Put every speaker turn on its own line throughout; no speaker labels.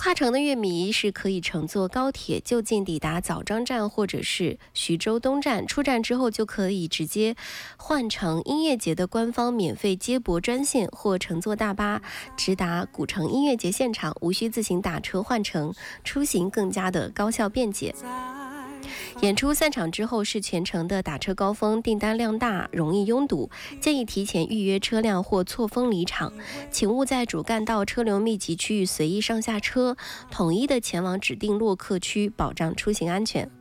跨城的乐迷是可以乘坐高铁就近抵达枣庄站或者是徐州东站，出站之后就可以直接换乘音乐节的官方免费接驳专线，或乘坐大巴直达古城音乐节现场，无需自行打车换乘，出行更加的高效便捷。演出散场之后是全程的打车高峰，订单量大，容易拥堵，建议提前预约车辆或错峰离场，请勿在主干道车流密集区域随意上下车，统一的前往指定落客区，保障出行安全。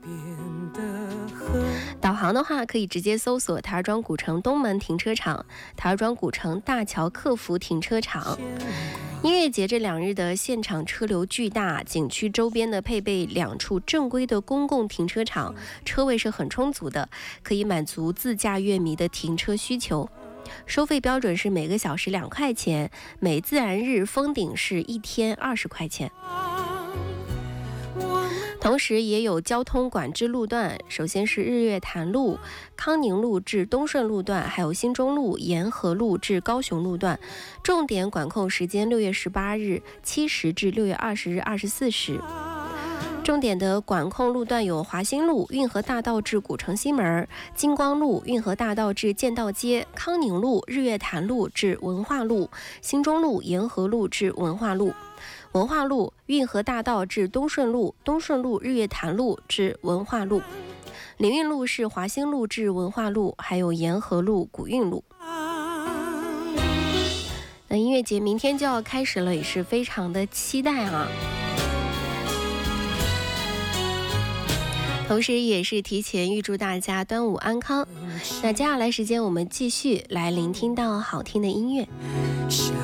导航的话，可以直接搜索台儿庄古城东门停车场、台儿庄古城大桥客服停车场。音乐节这2日的现场车流巨大，景区周边的配备2处正规的公共停车场，车位是很充足的，可以满足自驾乐迷的停车需求。收费标准是每个小时2块钱，每自然日封顶是1天20块钱。同时也有交通管制路段，首先是日月潭路、康宁路至东顺路段，还有新中路、沿河路至高雄路段。重点管控时间6月18日7时至6月20日24时。重点的管控路段有华新路、运河大道至古城西门、金光路、运河大道至建道街、康宁路、日月潭路至文化路、新中路、沿河路至文化路。文化路、运河大道至东顺路、东顺路、日月潭路至文化路。灵运路是华新路至文化路，还有沿河路、古运路。那音乐节明天就要开始了，也是非常的期待啊。同时也是提前预祝大家端午安康。那接下来时间我们继续来聆听到好听的音乐。